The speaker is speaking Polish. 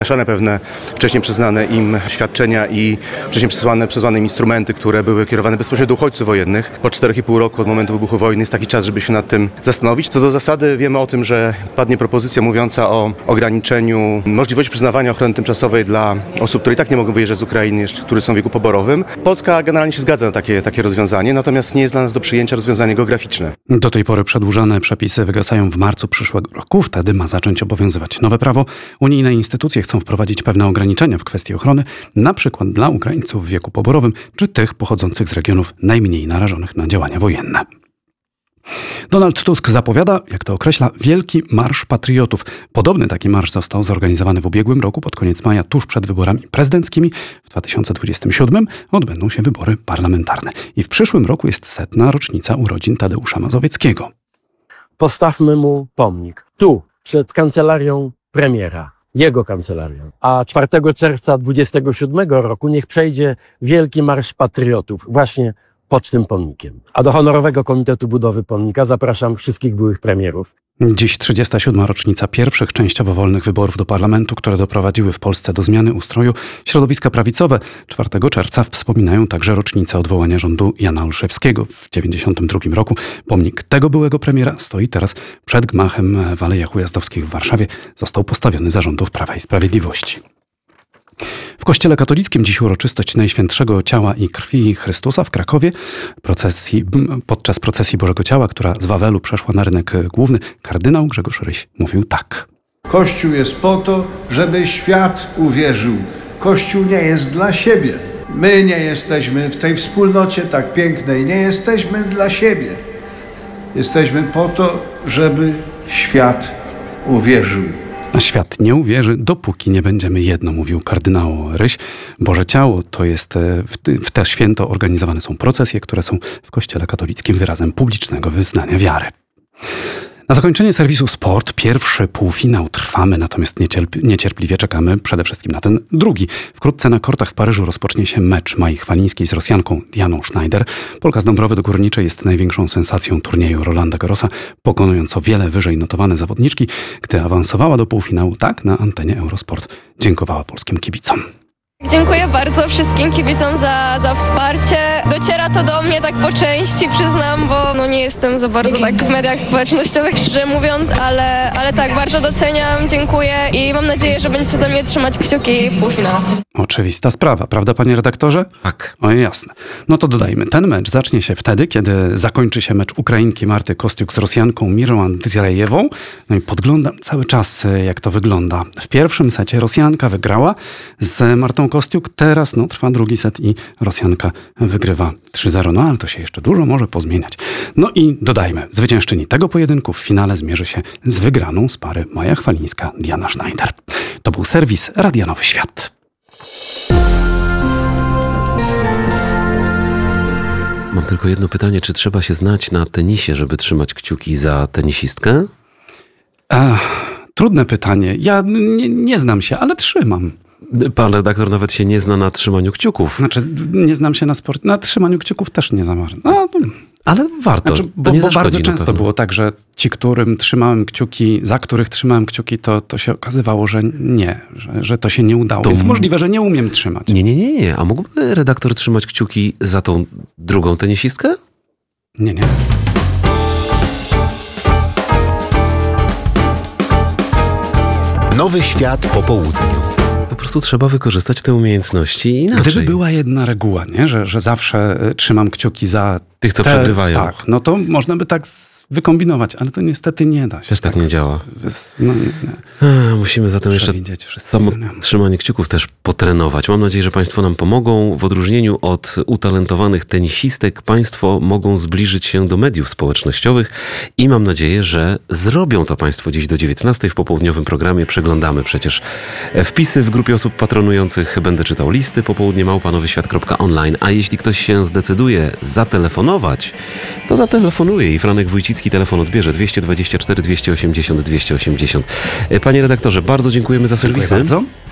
Pewne wcześniej przyznane im świadczenia i wcześniej przyznane im instrumenty, które były kierowane bezpośrednio do uchodźców wojennych. Po 4,5 roku od momentu wybuchu wojny jest taki czas, żeby się nad tym zastanowić. Co do zasady wiemy o tym, że padnie propozycja mówiąca o ograniczeniu możliwości przyznawania ochrony tymczasowej dla osób, które i tak nie mogą wyjeżdżać z Ukrainy, które są w wieku poborowym. Polska generalnie się zgadza na takie rozwiązanie, natomiast nie jest dla nas do przyjęcia rozwiązanie geograficzne. Do tej pory przedłużane przepisy wygasają w marcu przyszłego roku. Wtedy ma zacząć obowiązywać nowe prawo. Unijne instytucje chcą wprowadzić pewne ograniczenia w kwestii ochrony, na przykład dla Ukraińców w wieku poborowym, czy tych pochodzących z regionów najmniej narażonych na działania wojenne. Donald Tusk zapowiada, jak to określa, Wielki Marsz Patriotów. Podobny taki marsz został zorganizowany w ubiegłym roku pod koniec maja, tuż przed wyborami prezydenckimi. W 2027 odbędą się wybory parlamentarne. I w przyszłym roku jest 100. rocznica urodzin Tadeusza Mazowieckiego. Postawmy mu pomnik. Tu, przed kancelarią premiera. Jego kancelarią. A 4 czerwca 27 roku niech przejdzie Wielki Marsz Patriotów właśnie pod tym pomnikiem. A do Honorowego Komitetu Budowy Pomnika zapraszam wszystkich byłych premierów. Dziś 37. rocznica pierwszych częściowo wolnych wyborów do parlamentu, które doprowadziły w Polsce do zmiany ustroju. Środowiska prawicowe 4 czerwca wspominają także rocznicę odwołania rządu Jana Olszewskiego w 1992 roku. Pomnik tego byłego premiera stoi teraz przed gmachem w Alejach Ujazdowskich w Warszawie. Został postawiony za rządów Prawa i Sprawiedliwości. W Kościele katolickim dziś uroczystość Najświętszego Ciała i Krwi Chrystusa w Krakowie. Podczas procesji Bożego Ciała, która z Wawelu przeszła na rynek główny, kardynał Grzegorz Ryś mówił tak. Kościół jest po to, żeby świat uwierzył. Kościół nie jest dla siebie. My nie jesteśmy w tej wspólnocie tak pięknej, nie jesteśmy dla siebie. Jesteśmy po to, żeby świat uwierzył. A świat nie uwierzy, dopóki nie będziemy jedno, mówił kardynał Ryś. Boże Ciało to jest, w te święto organizowane są procesje, które są w Kościele katolickim wyrazem publicznego wyznania wiary. Na zakończenie serwisu Sport pierwszy półfinał trwamy, natomiast niecierpliwie czekamy przede wszystkim na ten drugi. Wkrótce na kortach w Paryżu rozpocznie się mecz Mai Chwalińskiej z Rosjanką Dianą Schneider. Polka z Dąbrowy Górniczej jest największą sensacją turnieju Rolanda Garrosa, pokonując o wiele wyżej notowane zawodniczki. Gdy awansowała do półfinału, tak na antenie Eurosport dziękowała polskim kibicom. Dziękuję bardzo wszystkim kibicom za wsparcie. Dociera to do mnie tak po części, przyznam, bo nie jestem za bardzo tak w mediach społecznościowych, szczerze mówiąc, ale tak, bardzo doceniam, dziękuję i mam nadzieję, że będziecie za mnie trzymać kciuki w półfinale. Oczywista sprawa, prawda, panie redaktorze? Tak. O, jasne. No to dodajmy, ten mecz zacznie się wtedy, kiedy zakończy się mecz Ukrainki Marty Kostiuk z Rosjanką Mirą Andrzejewą. No i podglądam cały czas, jak to wygląda. W pierwszym secie Rosjanka wygrała z Martą Kostiuk, teraz trwa drugi set i Rosjanka wygrywa 3-0. No ale to się jeszcze dużo może pozmieniać. No i dodajmy, zwyciężczyni tego pojedynku w finale zmierzy się z wygraną z pary Maja Chwalińska-Diana Schneider. To był serwis Radia Nowy Świat. Mam tylko jedno pytanie, czy trzeba się znać na tenisie, żeby trzymać kciuki za tenisistkę? Trudne pytanie. Ja nie znam się, ale trzymam. Pan redaktor nawet się nie zna na trzymaniu kciuków. Znaczy, nie znam się na sporcie. Na trzymaniu kciuków też nie za bardzo. Ale warto. Bo bardzo często było tak, że ci, za których trzymałem kciuki, to się okazywało, że nie, że to się nie udało. Więc możliwe, że nie umiem trzymać. Nie. A mógłby redaktor trzymać kciuki za tą drugą tenisistkę? Nie. Nowy Świat po południu. Po prostu trzeba wykorzystać te umiejętności inaczej. Gdyby była jedna reguła, nie? Że zawsze trzymam kciuki za tych, co przegrywają. Tak, no to można by tak wykombinować, ale to niestety nie da się. Też tak nie działa. Nie. Musimy zatem jeszcze samo trzymanie kciuków też potrenować. Mam nadzieję, że Państwo nam pomogą. W odróżnieniu od utalentowanych tenisistek Państwo mogą zbliżyć się do mediów społecznościowych i mam nadzieję, że zrobią to Państwo dziś do 19 w popołudniowym programie. Przeglądamy przecież wpisy w grupie osób patronujących. Będę czytał listy popołudnie@nowyświat.online. A jeśli ktoś się zdecyduje zatelefonować, to zatelefonuje i Franek Wójcicki telefon odbierze 224 280 280. Panie redaktorze, bardzo dziękujemy za serwisy. Dziękuję bardzo.